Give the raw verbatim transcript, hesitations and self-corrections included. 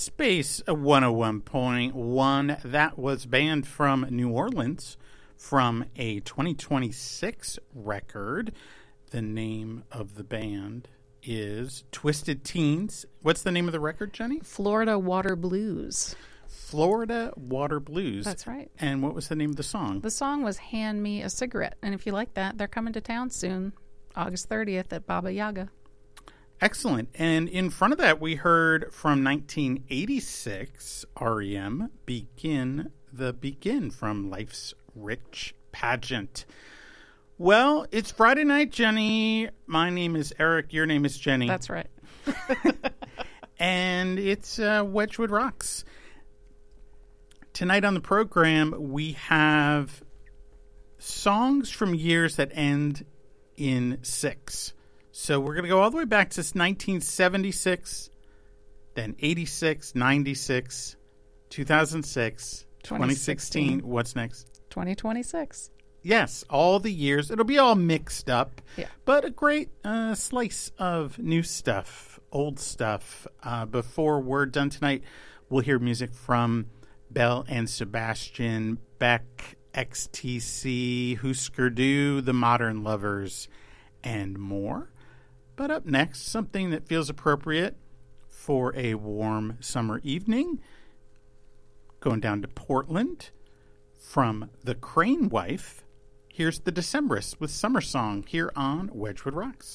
Space one oh one point one. That was banned from New Orleans from a twenty twenty-six record. The name of the band is Twisted Teens. What's the name of the record, Jenny? Florida Water Blues. Florida Water Blues. That's right. And what was the name of the song? The song was Hand Me a Cigarette. And if you like that, they're coming to town soon, August thirtieth at Baba Yaga. Excellent. And in front of that, we heard from nineteen eighty-six, R E M, Begin the Begin from Life's Rich Pageant. Well, it's Friday night, Jenny. My name is Eric. Your name is Jenny. That's right. And it's uh, Wedgwood Rocks. Tonight on the program, we have songs from years that end in six. So we're going to go all the way back to nineteen seventy-six, then eighty-six, ninety-six, two thousand six, twenty sixteen. What's next? twenty twenty-six. Yes, all the years. It'll be all mixed up, yeah. But a great uh, slice of new stuff, old stuff. Uh, before we're done tonight, we'll hear music from Belle and Sebastian, Beck, X T C, Husker Du, The Modern Lovers, and more. But up next, something that feels appropriate for a warm summer evening. Going down to Portland from The Crane Wife. Here's The Decemberists with Summer Song here on Wedgwood Rocks.